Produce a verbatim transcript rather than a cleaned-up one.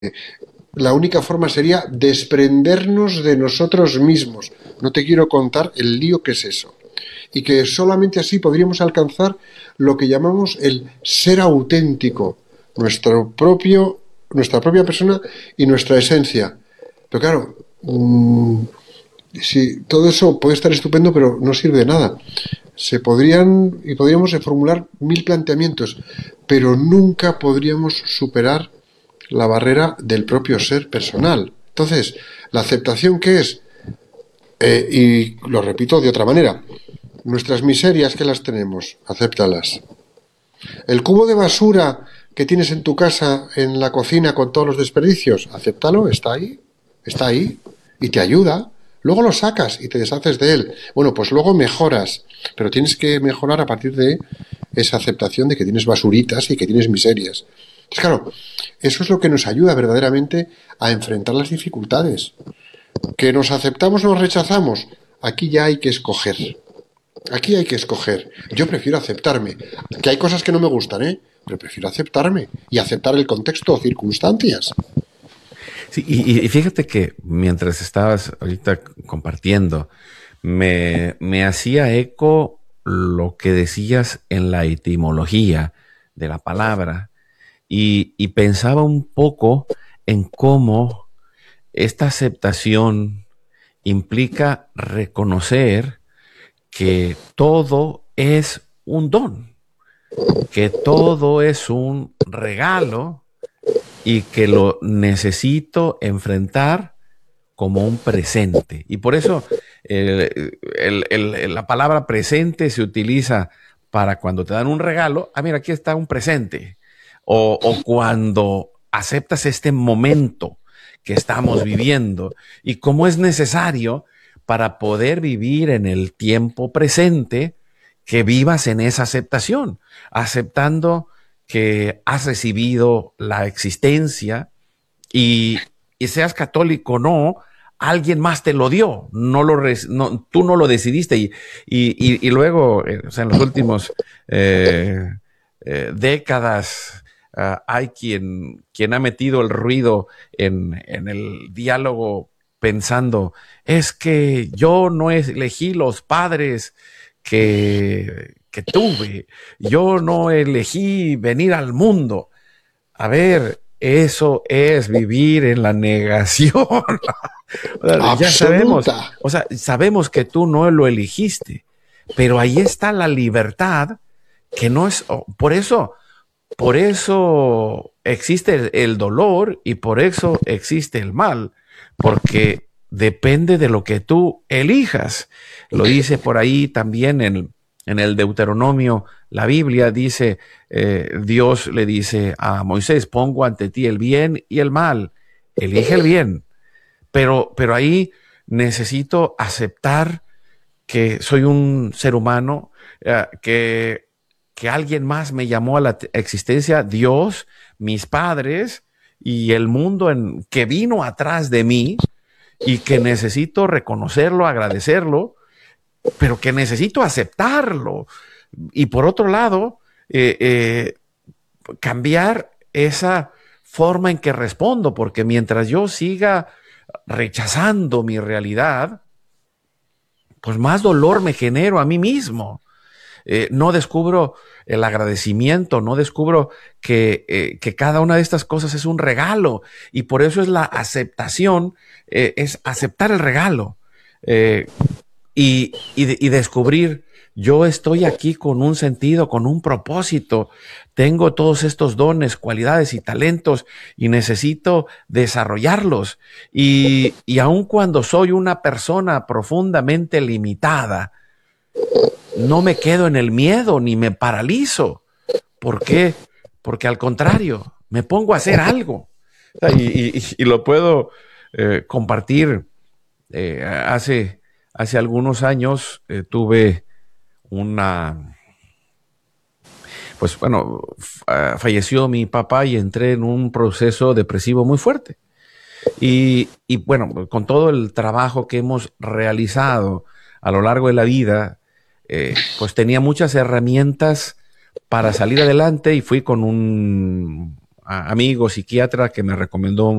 La única forma sería desprendernos de nosotros mismos. No te quiero contar el lío que es eso. Y que solamente así podríamos alcanzar lo que llamamos el ser auténtico, nuestro propio, nuestra propia persona y nuestra esencia. Pero claro, mmm, si todo eso puede estar estupendo, pero no sirve de nada. Se podrían y podríamos formular mil planteamientos, pero nunca podríamos superar la barrera del propio ser personal. Entonces, ¿la aceptación qué es? Eh, y lo repito de otra manera. Nuestras miserias, que las tenemos, acéptalas. El cubo de basura que tienes en tu casa, en la cocina, con todos los desperdicios, acéptalo, está ahí, está ahí, y te ayuda. Luego lo sacas y te deshaces de él. Bueno, pues luego mejoras, pero tienes que mejorar a partir de esa aceptación de que tienes basuritas y que tienes miserias. Entonces, claro, eso es lo que nos ayuda verdaderamente a enfrentar las dificultades. ¿Que nos aceptamos o nos rechazamos? Aquí ya hay que escoger. Aquí hay que escoger. Yo prefiero aceptarme. Que hay cosas que no me gustan, ¿eh? Pero prefiero aceptarme y aceptar el contexto o circunstancias. Sí, y, y fíjate que mientras estabas ahorita compartiendo, me, me hacía eco lo que decías en la etimología de la palabra y, y pensaba un poco en cómo esta aceptación implica reconocer que todo es un don, que todo es un regalo y que lo necesito enfrentar como un presente. Y por eso el, el, el, la palabra presente se utiliza para cuando te dan un regalo. Ah, mira, aquí está un presente. O, o cuando aceptas este momento que estamos viviendo y cómo es necesario para poder vivir en el tiempo presente, que vivas en esa aceptación, aceptando que has recibido la existencia y, y seas católico o no, alguien más te lo dio, no lo no, tú no lo decidiste y, y, y, y luego, eh, o sea, en los últimos eh, eh, décadas uh, hay quien, quien ha metido el ruido en, en el diálogo pensando, es que yo no elegí los padres que, que tuve, yo no elegí venir al mundo. A ver, eso es vivir en la negación. O sea, ya sabemos, Absoluta. o sea, sabemos que tú no lo elegiste, pero ahí está la libertad que no es, oh, por eso, por eso existe el, el dolor y por eso existe el mal, porque depende de lo que tú elijas. Lo dice por ahí también en, en el Deuteronomio, la Biblia dice, eh, Dios le dice a Moisés, pongo ante ti el bien y el mal, elige el bien, pero, pero ahí necesito aceptar que soy un ser humano, eh, que, que alguien más me llamó a la existencia, Dios, mis padres y el mundo en, que vino atrás de mí y que necesito reconocerlo, agradecerlo, pero que necesito aceptarlo. Y por otro lado, eh, eh, cambiar esa forma en que respondo, porque mientras yo siga rechazando mi realidad, pues más dolor me genero a mí mismo. Eh, no descubro el agradecimiento, no descubro que, eh, que cada una de estas cosas es un regalo y por eso es la aceptación, eh, es aceptar el regalo eh, y, y, y descubrir, yo estoy aquí con un sentido, con un propósito, tengo todos estos dones, cualidades y talentos y necesito desarrollarlos y, y aun cuando soy una persona profundamente limitada, no me quedo en el miedo ni me paralizo. ¿Por qué? Porque al contrario, me pongo a hacer algo. Y, y, y lo puedo eh, compartir. Eh, hace, hace algunos años eh, tuve una... Pues bueno, uh, falleció mi papá y entré en un proceso depresivo muy fuerte. Y, y bueno, con todo el trabajo que hemos realizado a lo largo de la vida, Eh, pues tenía muchas herramientas para salir adelante y fui con un amigo psiquiatra que me recomendó